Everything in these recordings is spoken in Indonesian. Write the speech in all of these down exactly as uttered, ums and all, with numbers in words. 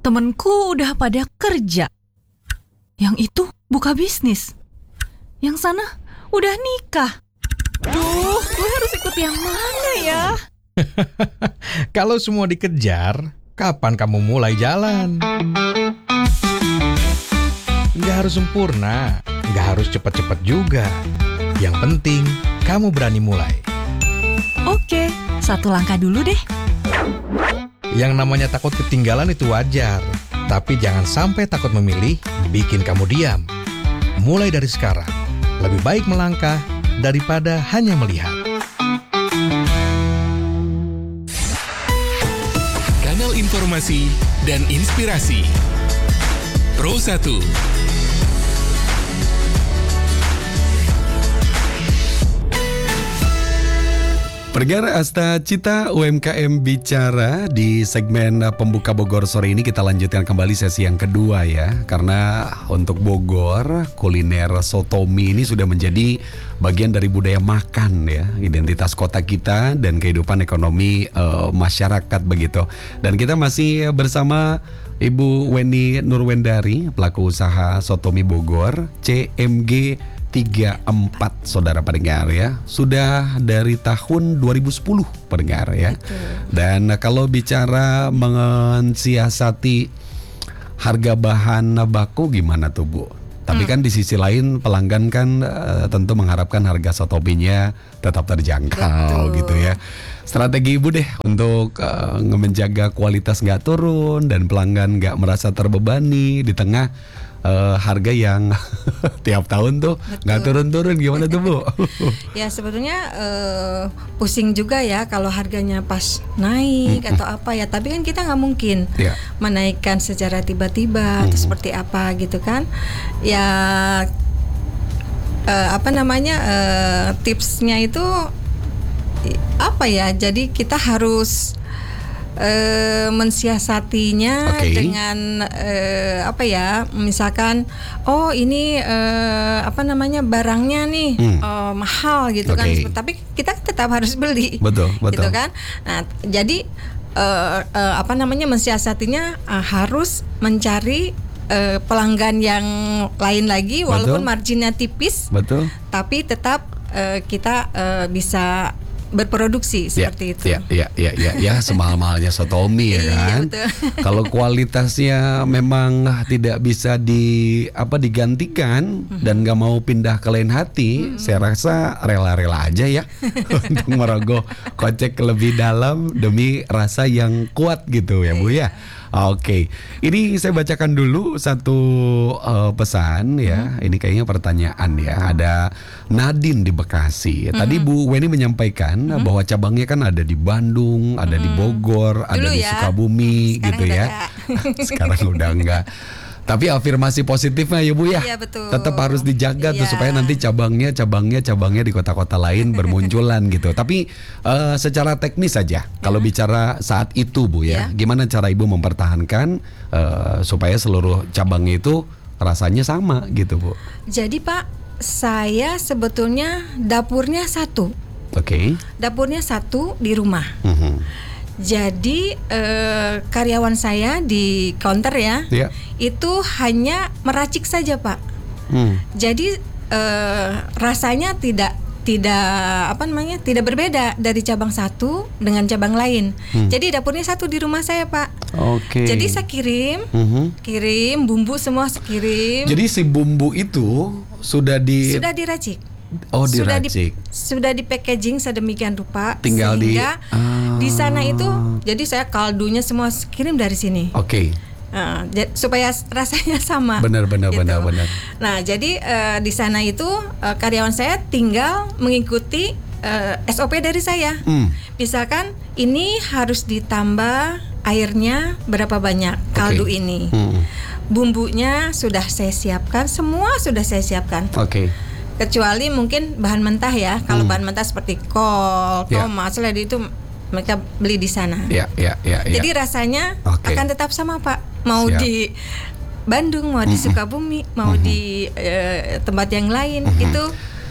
temenku udah pada kerja. Yang itu buka bisnis. Yang sana udah nikah. Duh, gue harus ikut yang mana ya? Kalau semua dikejar, kapan kamu mulai jalan? Nggak harus sempurna, nggak harus cepat-cepat juga. Yang penting, kamu berani mulai. Oke, satu langkah dulu deh. Yang namanya takut ketinggalan itu wajar. Tapi jangan sampai takut memilih bikin kamu diam. Mulai dari sekarang, lebih baik melangkah daripada hanya melihat. Kanal informasi dan inspirasi Pro satu. Pendengar Asta Cita U M K M Bicara, di segmen pembuka Bogor sore ini kita lanjutkan kembali sesi yang kedua ya. Karena untuk Bogor, kuliner soto mie ini sudah menjadi bagian dari budaya makan ya, identitas kota kita dan kehidupan ekonomi uh, masyarakat begitu. Dan kita masih bersama Ibu Weni Nurwendari, pelaku usaha soto mie Bogor, C M G tiga empat, saudara pendengar ya. Sudah dari tahun dua ribu sepuluh pendengar ya. Betul. Dan kalau bicara mensiasati harga bahan baku gimana tuh Bu? Tapi hmm. kan di sisi lain pelanggan kan uh, tentu mengharapkan harga soto mie-nya tetap terjangkau. Betul. Gitu ya. Strategi Ibu deh untuk uh, menjaga kualitas nggak turun dan pelanggan nggak merasa terbebani di tengah Uh, harga yang tiap tahun tuh nggak turun-turun, gimana tuh Bu? Ya sebetulnya uh, pusing juga ya kalau harganya pas naik mm-hmm. atau apa ya. Tapi kan kita nggak mungkin yeah. menaikkan secara tiba-tiba mm-hmm. atau seperti apa gitu kan? Ya uh, apa namanya uh, tipsnya itu apa ya? Jadi kita harus Uh, mensiasatinya okay. dengan uh, apa ya, misalkan oh ini uh, apa namanya barangnya nih hmm. uh, mahal gitu okay. kan, tapi kita tetap harus beli, betul, betul. Gitu kan. Nah jadi uh, uh, apa namanya mensiasatinya uh, harus mencari uh, pelanggan yang lain lagi walaupun betul. Marginnya tipis, betul. Tapi tetap uh, kita uh, bisa berproduksi seperti ya, itu. Ya, ya, ya, ya, ya semahal-mahalnya soto mie ya kan. Iya, kalau kualitasnya memang tidak bisa di apa digantikan mm-hmm. dan nggak mau pindah ke lain hati, mm-hmm. saya rasa rela-rela aja ya untuk merogoh kocek lebih dalam demi rasa yang kuat gitu ya Bu ya. Oke, ini saya bacakan dulu satu uh, pesan ya. Hmm. Ini kayaknya pertanyaan ya. Ada Nadine di Bekasi. Tadi hmm. Bu Weni menyampaikan hmm. bahwa cabangnya kan ada di Bandung, ada hmm. di Bogor, dulu ada di ya. Sukabumi. Sekarang gitu ya. Sekarang udah enggak. Tapi afirmasi positifnya ya Bu ya, iya, betul. Tetap harus dijaga iya. tuh supaya nanti cabangnya, cabangnya, cabangnya di kota-kota lain bermunculan gitu. Tapi uh, secara teknis saja, ya. Kalau bicara saat itu Bu ya, ya. Gimana cara Ibu mempertahankan uh, supaya seluruh cabangnya itu rasanya sama gitu Bu? Jadi Pak, saya sebetulnya dapurnya satu. Oke. Okay. Dapurnya satu di rumah. Uh-huh. Jadi eh, karyawan saya di counter ya, yeah. itu hanya meracik saja Pak. Hmm. Jadi eh, rasanya tidak tidak apa namanya tidak berbeda dari cabang satu dengan cabang lain. Hmm. Jadi dapurnya satu di rumah saya Pak. Oke. Okay. Jadi saya kirim, uh-huh. kirim bumbu semua kirim. Jadi si bumbu itu sudah di sudah diracik. Oh, sudah diracik. Di, sudah di packaging sedemikian rupa tinggal sehingga di ah. di sana itu jadi saya kaldunya semua kirim dari sini. Oke. Okay. Uh, j- supaya rasanya sama. Benar benar gitu. benar benar. Nah, jadi uh, di sana itu uh, karyawan saya tinggal mengikuti uh, S O P dari saya. Hmm. Misalkan ini harus ditambah airnya berapa banyak kaldu okay. ini. Hmm. Bumbunya sudah saya siapkan, semua sudah saya siapkan. Oke. Okay. Kecuali mungkin bahan mentah ya. Kalau hmm. bahan mentah seperti kol, tomat, yeah. selada itu mereka beli di sana. Ya, ya, ya, ya. Jadi rasanya okay. akan tetap sama Pak. Mau Siap. Di Bandung, mau mm-hmm. di Sukabumi, mau mm-hmm. di uh, tempat yang lain mm-hmm. itu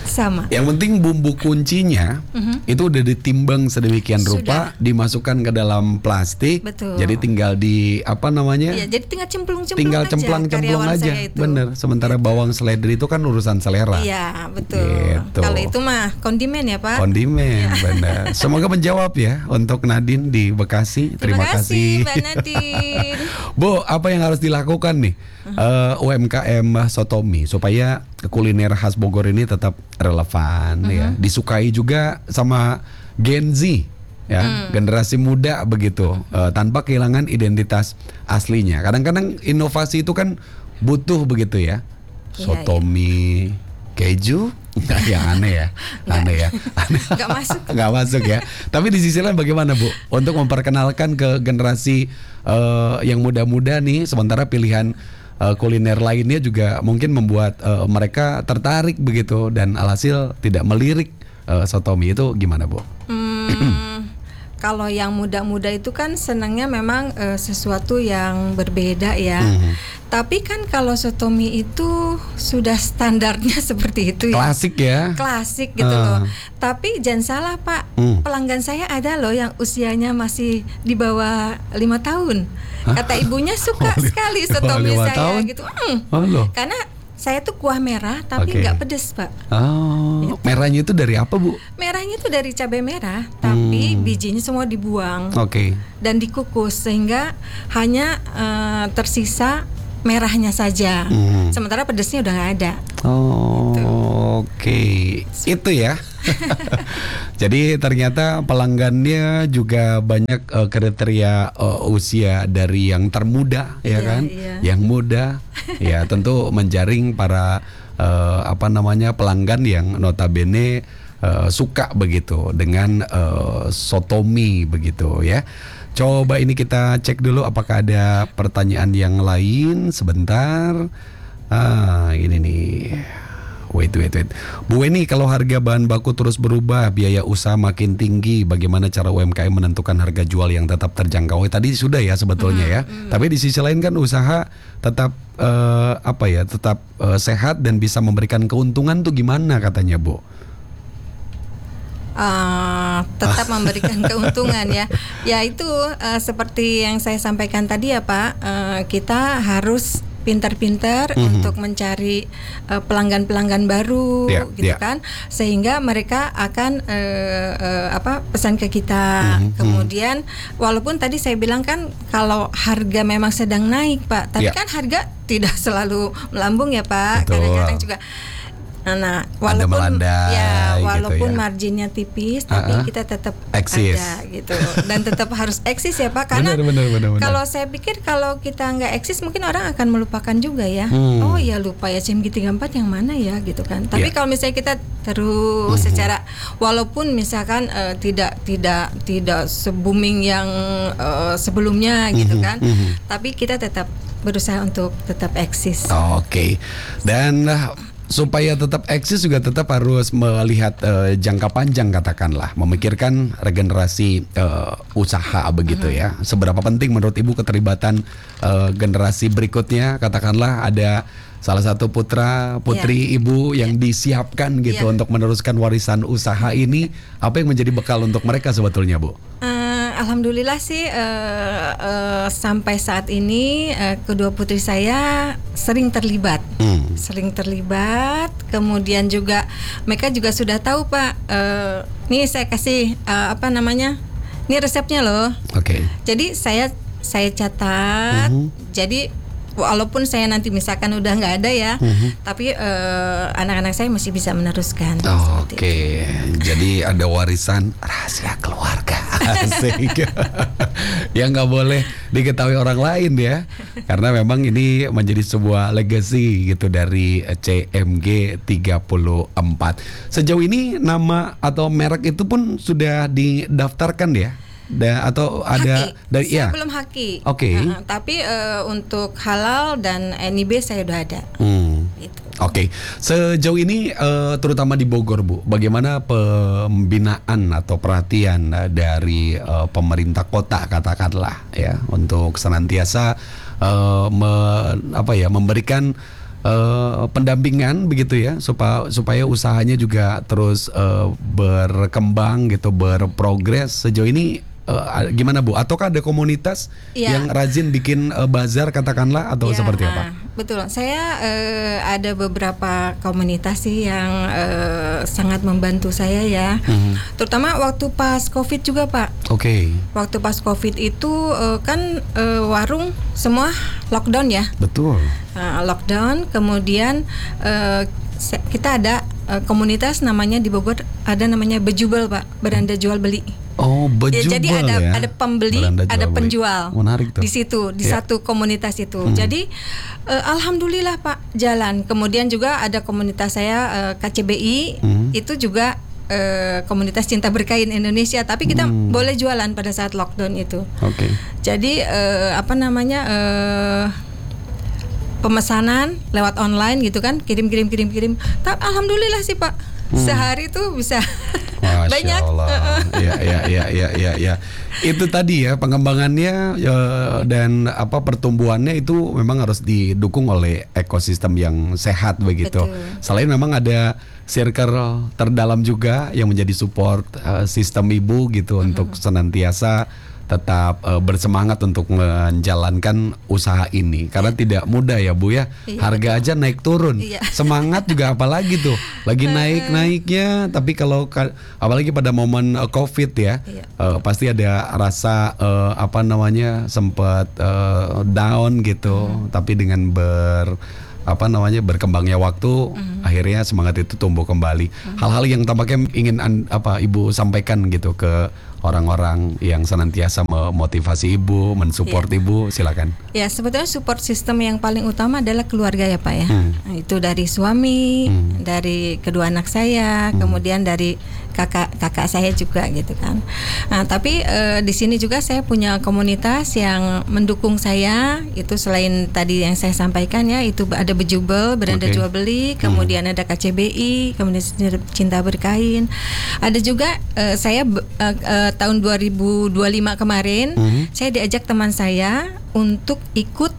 sama. Yang penting bumbu kuncinya Mhm. itu udah ditimbang sedemikian rupa, Sudah. dimasukkan ke dalam plastik. Betul. Jadi tinggal di apa namanya? Iya, jadi tinggal cemplung-cemplung tinggal aja. cemplang-cemplung karyawan aja. saya itu. Bener. Sementara bawang seledri itu kan urusan selera. Iya, betul. Gitu. Kalau itu mah kondimen ya, Pak. Kondimen, benar. Semoga menjawab ya untuk Nadine di Bekasi. Terima, kasih, Mbak Nadine. Bu, apa yang harus dilakukan nih eh, U M K M Sotomi supaya kuliner khas Bogor ini tetap relevan ya, disukai juga sama Gen Z ya, generasi muda begitu, eh, tanpa kehilangan identitas aslinya. Kadang-kadang inovasi itu kan butuh begitu ya. Iya, Sotomi keju yang aneh ya, aneh ya, aneh. Nggak masuk. Nggak masuk ya. Tapi di sisi lain bagaimana Bu untuk memperkenalkan ke generasi eh, yang muda-muda nih, sementara pilihan eh, kuliner lainnya juga mungkin membuat eh, mereka tertarik begitu dan alhasil tidak melirik eh, Sotomi, itu gimana Bu? Hmm, kalau yang muda-muda itu kan senangnya memang eh, sesuatu yang berbeda ya. Mhm. Tapi kan kalau Sotomi itu sudah standarnya seperti itu ya. Klasik ya. Klasik gitu Ah. loh. Tapi jangan salah Pak, Hmm. pelanggan saya ada loh yang usianya masih di bawah lima tahun. Kata ibunya suka Oh, li- sekali di bawah Sotomi lima saya tahun? gitu. Hmm. Oh loh. Karena saya tuh kuah merah tapi Oke. nggak pedes Pak. Oh, merahnya itu dari apa Bu? Merahnya tuh dari cabai merah, tapi Hmm. bijinya semua dibuang Oke. dan dikukus sehingga hanya eh, tersisa merahnya saja. Hmm. Sementara pedesnya udah nggak ada. Oh, oke. Itu ya. Jadi ternyata pelanggannya juga banyak eh, kriteria eh, usia dari yang termuda ya Iya, kan, iya. yang muda. Ya tentu menjaring para eh, apa namanya pelanggan yang notabene eh, suka begitu dengan eh, Sotomi begitu ya. Coba ini kita cek dulu apakah ada pertanyaan yang lain sebentar. Ah, ini nih. Wait, wait, wait. Bu Weni, kalau harga bahan baku terus berubah, biaya usaha makin tinggi, bagaimana cara U M K M menentukan harga jual yang tetap terjangkau? Tadi sudah ya sebetulnya ya. Tapi di sisi lain kan usaha tetap eh, apa ya, tetap eh, sehat dan bisa memberikan keuntungan tuh gimana katanya Bu? Uh, tetap memberikan keuntungan ya. Ya itu uh, seperti yang saya sampaikan tadi ya Pak, uh, kita harus pintar-pintar Mhm. untuk mencari uh, pelanggan-pelanggan baru Ya, gitu ya. kan, sehingga mereka akan uh, uh, apa pesan ke kita. Mhm, Kemudian walaupun tadi saya bilang kan kalau harga memang sedang naik Pak, tapi Ya. kan harga tidak selalu melambung ya Pak. Betul. Kadang-kadang juga. Nah, walaupun melandai ya gitu walaupun ya. marginnya tipis, tapi Uh-uh. kita tetap Eksis. ada gitu, dan tetap harus eksis ya Pak, karena Benar, benar, benar, benar. kalau saya pikir kalau kita nggak eksis mungkin orang akan melupakan juga ya. Hmm. Oh ya lupa ya C M G tiga puluh empat yang mana ya gitu kan. Tapi Ya. kalau misalnya kita terus Mhm. secara walaupun misalkan eh, tidak tidak tidak se-booming yang eh, sebelumnya gitu Mhm, kan, mhm. tapi kita tetap berusaha untuk tetap eksis. Oke. Dan uh, supaya tetap eksis juga tetap harus melihat uh, jangka panjang katakanlah, memikirkan regenerasi uh, usaha begitu ya. Seberapa penting menurut Ibu keterlibatan uh, generasi berikutnya, katakanlah ada salah satu putra putri Ibu yang disiapkan gitu Iya. untuk meneruskan warisan usaha ini, apa yang menjadi bekal untuk mereka sebetulnya Bu? Eh, Alhamdulillah sih eh, eh, sampai saat ini eh, kedua putri saya sering terlibat, Hmm. sering terlibat. Kemudian juga mereka juga sudah tahu Pak. Eh, nih saya kasih eh, apa namanya? Ini resepnya loh. Oke. Jadi saya saya catat. Mhm. Jadi walaupun saya nanti misalkan udah nggak ada ya, Mhm. tapi eh, anak-anak saya masih bisa meneruskan. Oke, seperti itu. jadi ada warisan rahasia keluarga. Asik. Yang nggak boleh diketahui orang lain ya, karena memang ini menjadi sebuah legacy gitu dari C M G tiga puluh empat. Sejauh ini nama atau merek itu pun sudah didaftarkan ya? Da, atau ada Haki. dari Saya ya? belum haki. Oke. Nah, tapi eh, untuk halal dan N I B saya udah ada. Hmm. Gitu. Oke, sejauh ini eh, terutama di Bogor Bu, bagaimana pembinaan atau perhatian eh, dari eh, pemerintah kota katakanlah ya untuk senantiasa eh, me- apa ya memberikan uh, pendampingan begitu ya, supaya supaya usahanya juga terus uh, berkembang gitu, berprogres. Sejauh ini uh, gimana Bu? Ataukah ada komunitas Ya. yang rajin bikin uh, bazar katakanlah atau Ya, seperti apa? Betul, saya eh, ada beberapa komunitas sih yang eh, sangat membantu saya ya, Hmm. terutama waktu pas COVID juga Pak. Oke, Waktu pas COVID itu eh, kan eh, warung semua lockdown ya, betul. Nah, lockdown. Kemudian eh, se- kita ada eh, komunitas namanya di Bogor, ada namanya Bejubel Pak, beranda jual beli. Oh, Ya, bejubel jadi ada ya. ada pembeli, Beranda jual ada beli. penjual. Menarik tuh. Di situ, di Ya. satu komunitas itu. Hmm. Jadi eh, alhamdulillah Pak jalan. Kemudian juga ada komunitas saya eh, K C B I, Hmm. itu juga eh, komunitas cinta berkain Indonesia. Tapi kita Hmm. boleh jualan pada saat lockdown itu. Oke. Jadi eh, apa namanya eh, pemesanan lewat online gitu kan, kirim kirim kirim kirim. Tapi alhamdulillah sih Pak, sehari tuh bisa Masya banyak. Allah. Ya, ya, ya, ya, ya, ya. Itu tadi ya pengembangannya ya, dan apa pertumbuhannya itu memang harus didukung oleh ekosistem yang sehat begitu. Betul. Selain memang ada circle terdalam juga yang menjadi support uh, sistem ibu gitu untuk senantiasa tetap uh, bersemangat untuk menjalankan usaha ini karena tidak mudah ya Bu ya. Iya, Harga aja naik turun. Iya. Semangat juga apalagi tuh. Lagi naik-naiknya tapi kalau ka- apalagi pada momen uh, Covid ya. Iya. uh, pasti ada rasa uh, apa namanya sempat uh, down gitu. Tapi dengan ber apa namanya berkembangnya waktu akhirnya semangat itu tumbuh kembali. Hal-hal yang tampaknya ingin an- apa Ibu sampaikan gitu ke orang-orang yang senantiasa memotivasi Ibu, mensupport Iya. Ibu, silakan. Ya sebetulnya support system yang paling utama adalah keluarga ya Pak ya. Hmm. Nah, itu dari suami, Hmm. dari kedua anak saya, kemudian dari kakak kakak saya juga gitu kan. Nah tapi eh, di sini juga saya punya komunitas yang mendukung saya. Itu selain tadi yang saya sampaikan ya, itu ada Bejubel, beranda Oke. jual beli, kemudian ada K C B I, kemudian cinta berkain. Ada juga eh, saya be- eh, eh, tahun dua ribu dua puluh lima kemarin Hmm. saya diajak teman saya untuk ikut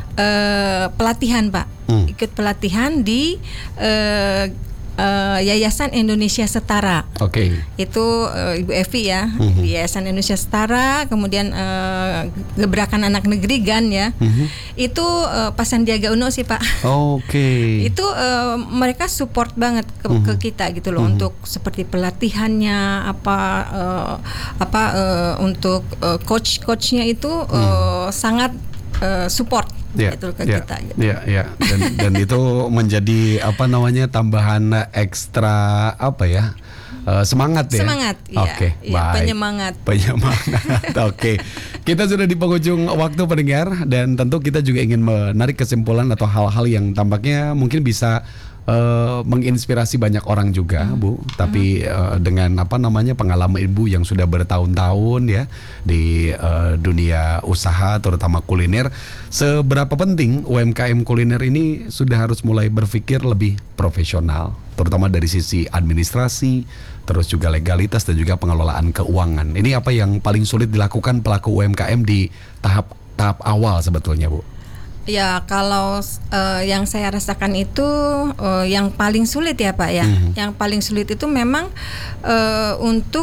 eh, pelatihan Pak, Hmm. ikut pelatihan di eh, eh, Yayasan Indonesia Setara. Oke. Itu eh, Ibu Evi ya, Mhm. di Yayasan Indonesia Setara, kemudian eh, Gebrakan Anak Negeri G A N ya. Mhm. Itu eh, Pak Sandiaga Uno sih Pak. Oke. Itu eh, mereka support banget ke, Mhm. ke kita gitu loh, Mhm. untuk seperti pelatihannya apa eh, apa eh, untuk eh, coach-coachnya itu eh, sangat eh, support Ya, gitu ke ya, kita gitu. ya, ya. Dan, dan itu menjadi apa namanya tambahan ekstra apa ya eh, semangat ya. Semangat, iya. Oke, Iya, baik. penyemangat. Penyemangat. Oke, kita sudah di penghujung waktu pendengar dan tentu kita juga ingin menarik kesimpulan atau hal-hal yang tampaknya mungkin bisa eh, menginspirasi banyak orang juga, Bu. Tapi eh, dengan apa namanya pengalaman Ibu yang sudah bertahun-tahun ya di eh, dunia usaha terutama kuliner, seberapa penting U M K M kuliner ini sudah harus mulai berpikir lebih profesional, terutama dari sisi administrasi, terus juga legalitas dan juga pengelolaan keuangan. Ini apa yang paling sulit dilakukan pelaku U M K M di tahap tahap awal sebetulnya, Bu? Ya kalau eh, yang saya rasakan itu eh, yang paling sulit ya Pak ya. Mhm. Yang paling sulit itu memang eh, untuk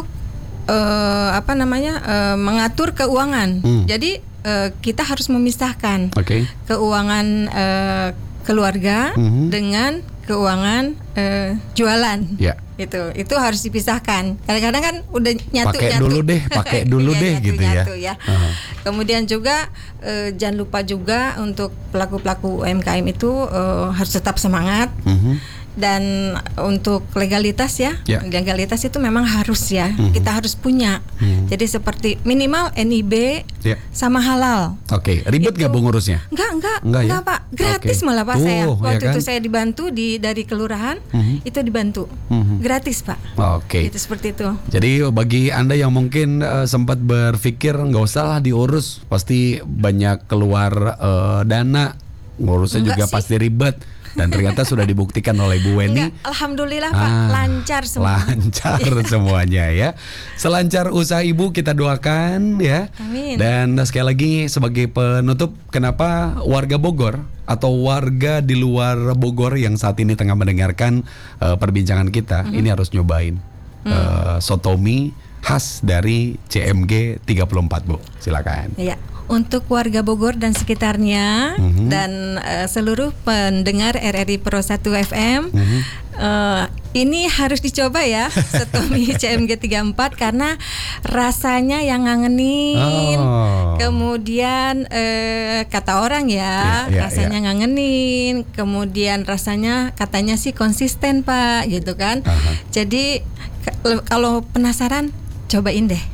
eh, apa namanya eh, mengatur keuangan. Hmm. Jadi eh, kita harus memisahkan Oke. keuangan eh, keluarga Mhm. dengan keuangan eh, jualan. Ya. Itu itu harus dipisahkan. Kadang-kadang kan udah nyatu Pakai nyatu. dulu deh, pakai dulu Iya, deh nyatu, gitu ya. nyatu ya. Uh-huh. Kemudian juga eh, jangan lupa juga untuk pelaku-pelaku U M K M itu eh, harus tetap semangat. Mhm. Dan untuk legalitas ya, Ya. legalitas itu memang harus ya, Mhm. kita harus punya. Mhm. Jadi seperti minimal N I B Ya. sama halal. Oke, ribet nggak Bu ngurusnya? Enggak, enggak, Enggak enggak, ya? Pak. Gratis Oke. malah Pak Tuh, saya. ya Waktu kan? itu saya dibantu di dari kelurahan, Mhm. itu dibantu. Mhm. Gratis, Pak. Oke. Itu seperti itu. Jadi bagi Anda yang mungkin eh, sempat berpikir nggak usah lah diurus, pasti banyak keluar eh, dana, ngurusnya Enggak juga sih. pasti ribet. Dan ternyata sudah dibuktikan oleh Bu Weni. Enggak, alhamdulillah Pak, Ah, lancar semua. Lancar semuanya ya. Selancar usaha Ibu kita doakan ya. Amin. Dan sekali lagi sebagai penutup, kenapa warga Bogor atau warga di luar Bogor yang saat ini tengah mendengarkan uh, perbincangan kita, Mm-hmm. ini harus nyobain uh, sotomi khas dari C M G tiga puluh empat, Bu. Silakan. Ya, untuk warga Bogor dan sekitarnya Mhm. dan eh, seluruh pendengar R R I Pro satu F M, Mhm. eh, ini harus dicoba ya, sotomi C M G tiga puluh empat karena rasanya yang ngangenin. Oh. Kemudian eh, kata orang ya, Ya, ya, rasanya ngangenin. Kemudian rasanya katanya sih konsisten Pak, gitu kan. Aha. Jadi k- kalau penasaran, cobain deh.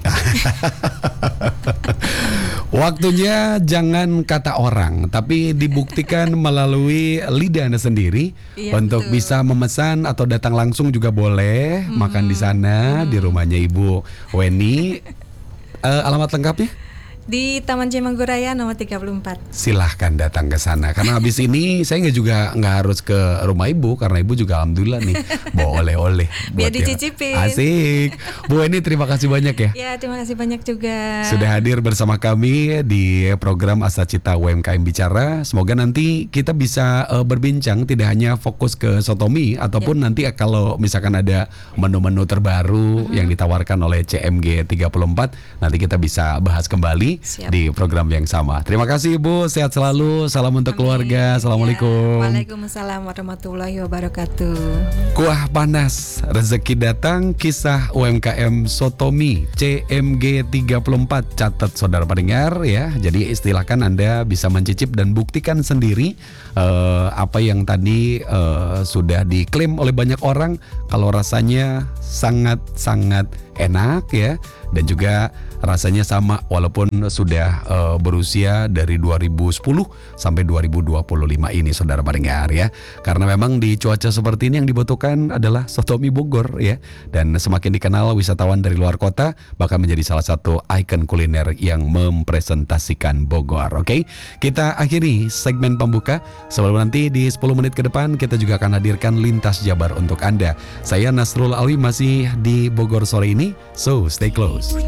Waktunya jangan kata orang, tapi dibuktikan melalui lidah Anda sendiri. Iya, Untuk betul. bisa memesan atau datang langsung juga boleh, makan di sana di rumahnya Ibu Weni. Eh, alamat lengkapnya? Di Taman Cemanggu Raya nomor tiga puluh empat. Silahkan datang ke sana. Karena habis ini saya nggak juga nggak harus ke rumah Ibu, karena Ibu juga alhamdulillah nih bawa oleh-oleh. Biar buat ya. dicicipin. Asik. Bu Weni, terima kasih banyak ya. Ya, terima kasih banyak juga. Sudah hadir bersama kami di program Asa Cita U M K M Bicara. Semoga nanti kita bisa uh, berbincang tidak hanya fokus ke sotomi, ataupun nanti kalau misalkan ada menu-menu terbaru yang ditawarkan oleh C M G tiga puluh empat, nanti kita bisa bahas kembali Siap. di program yang sama. Terima kasih Ibu, sehat selalu. Salam untuk keluarga. Assalamualaikum. Ya, Waalaikumsalam warahmatullahi wabarakatuh. Kuah panas, rezeki datang, kisah U M K M Sotomi C M G tiga puluh empat. Catat saudara pendengar ya. Jadi istilahkan Anda bisa mencicip dan buktikan sendiri eh, apa yang tadi eh, sudah diklaim oleh banyak orang. Kalau rasanya sangat-sangat enak ya, dan juga rasanya sama walaupun sudah uh, berusia dari dua ribu sepuluh sampai dua ribu dua puluh lima ini saudara pendengar ya. Karena memang di cuaca seperti ini yang dibutuhkan adalah sotomi Bogor ya, dan semakin dikenal wisatawan dari luar kota, bahkan menjadi salah satu ikon kuliner yang mempresentasikan Bogor. Oke, kita akhiri segmen pembuka. Sebelum nanti di sepuluh menit ke depan kita juga akan hadirkan Lintas Jabar untuk Anda. Saya Nasrul Alwi masih di Bogor sore ini, so stay close.